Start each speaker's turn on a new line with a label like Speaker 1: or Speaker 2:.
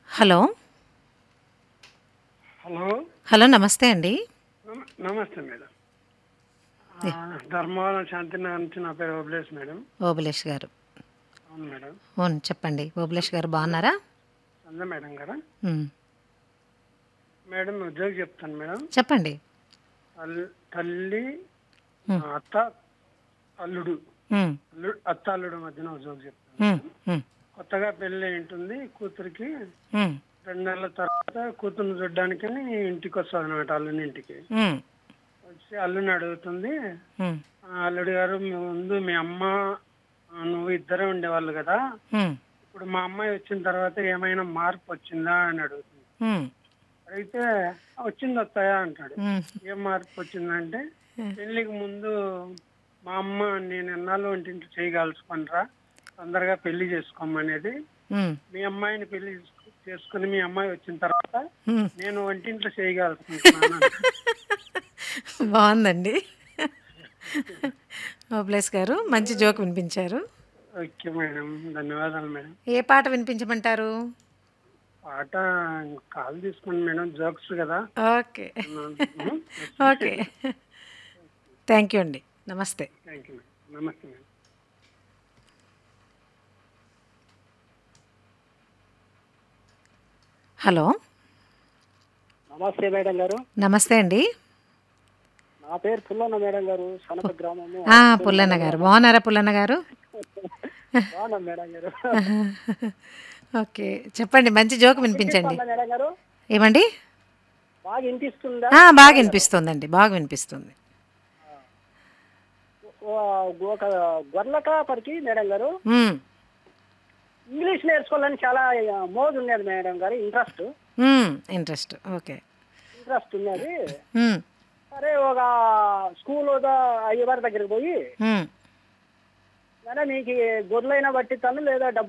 Speaker 1: Hello.
Speaker 2: Hello.
Speaker 1: Hello. నమస్తే అండి.
Speaker 2: నమస్తే మేడం.
Speaker 1: ఏ,
Speaker 2: ధర్మవరం శాంతినగర్ నుంచి నా పేరు ఓబులేష్ మేడం.
Speaker 1: ఓబులేష్ గారు.
Speaker 2: అవును మేడం.
Speaker 1: అవును, చెప్పండి ఓబులేష్ గారు, బాగున్నారా?
Speaker 2: సంజ మేడం గారా?
Speaker 1: ఉమ్,
Speaker 2: మేడం ఉద్యోగం చెప్తాను మేడం.
Speaker 1: చెప్పండి.
Speaker 2: తల్లి,
Speaker 1: ఉమ్,
Speaker 2: అత్త, అల్లుడు,
Speaker 1: ఉమ్,
Speaker 2: అత్త అల్లుడు మధ్యన ఉద్యోగం చెప్తాను
Speaker 1: ఉమ్,
Speaker 2: మేడం.
Speaker 1: ఉమ్,
Speaker 2: కొత్తగా పెళ్ళి ఉంటుంది కూతురికి.
Speaker 1: ఉమ్,
Speaker 2: 2 నెలల తర్వాత కూతుర్ని చూడ్డానికి ఇంటికి వస్తుంది అనమాట, అల్లుని ఇంటికి
Speaker 1: ఉమ్,
Speaker 2: వచ్చి అల్లుని అడుగుతుంది.
Speaker 1: ఉమ్,
Speaker 2: అల్లుడు గారు, ముందు మీ అమ్మ నువ్వు ఇద్దరే ఉండేవాళ్ళు కదా,
Speaker 1: ఉమ్,
Speaker 2: ఇప్పుడు మా అమ్మాయి వచ్చిన తర్వాత ఏమైనా మార్పు వచ్చిందా అని అడుగుతుంది.
Speaker 1: ఉమ్,
Speaker 2: అయితే వచ్చింది వస్తాయా అంటాడు.
Speaker 1: ఉమ్,
Speaker 2: ఏం మార్పు వచ్చిందంటే, పెళ్లికి ముందు మా అమ్మ నేను ఎన్నాళ్ళు వంటింటి చేయగలుచుకుంటారా, తొందరగా పెళ్లి చేసుకోమనేది.
Speaker 1: ఉమ్,
Speaker 2: మీ అమ్మాయిని పెళ్లి చేసుకుని మీ అమ్మాయి వచ్చిన తర్వాత
Speaker 1: ఉమ్.
Speaker 2: నేను వంటింట్లో చేయగలుచుకుంటున్నాను అంటాడు.
Speaker 1: బాగుందండి. ఓబులేష్ గారు, మంచి జోక్ వినిపించారు.
Speaker 2: ఓకే మేడం, ధన్యవాదాలు మేడం.
Speaker 1: ఏ పాట వినిపించమంటారు?
Speaker 2: పాట కాల్ తీసుకోండి మేడం, జోక్స్ కదా.
Speaker 1: ఓకే. ఓకే. థ్యాంక్ యూ అండి. నమస్తే.
Speaker 2: Thank you madam. నమస్తే మేడం.
Speaker 1: హలో.
Speaker 3: నమస్తే మేడం గారు.
Speaker 1: నమస్తే అండి.
Speaker 3: నా పేరు పుల్లన్న మేడం గారు, సనప గ్రామము.
Speaker 1: పుల్లన్న గారు, బాగున్నారా పుల్లన్న గారు?
Speaker 3: బాగున్నాం మేడం గారు.
Speaker 1: ఓకే, చెప్పండి, మంచి జోక్ వినిపించండి.
Speaker 3: వినిపిస్తుందా మేడం గారు?
Speaker 1: ఏమండి?
Speaker 3: బాగా వినిపిస్తుందా
Speaker 1: బాగా
Speaker 3: మేడం గారు?
Speaker 1: వినిపిస్తుందండి, బాగా వినిపిస్తుంది.
Speaker 3: ఒక గొర్రెల కాపరికి మేడం గారు
Speaker 1: మ్మ్.
Speaker 3: ఇంగ్లీష్ నేర్చుకోవాలని చాలా మోజు ఉన్నది మేడం గారు,
Speaker 1: ఇంట్రెస్ట్. ఓకే.
Speaker 3: ఇంట్రెస్ట్ ఉన్నది.
Speaker 1: మ్మ్.
Speaker 3: సరే, ఒక స్కూల్ అయ్యవారి దగ్గరికి పోయి,
Speaker 1: మ్మ్.
Speaker 3: మేడం మీకు గొర్రెలైనా పట్టిస్తాను లేదా